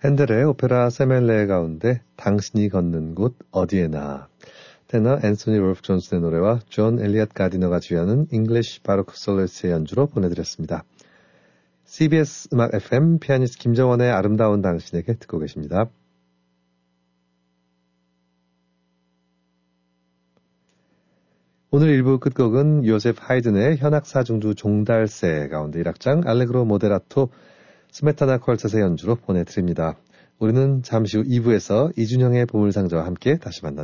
핸델의 오페라 세멜레 가운데 당신이 걷는 곳 어디에나, 테너 앤소니 롤프 존슨의 노래와 존 엘리엇 가디너가 주연한 잉글리시 바로크 솔리스의 연주로 보내드렸습니다. CBS 음악 FM 피아니스트 김정원의 아름다운 당신에게 듣고 계십니다. 오늘 1부 끝곡은 요셉 하이든의 현악사중두 종달새 가운데 1악장 알레그로 모데라토 스메타나 퀄텟의 연주로 보내드립니다. 우리는 잠시 후 2부에서 이준영의 보물상자와 함께 다시 만나죠.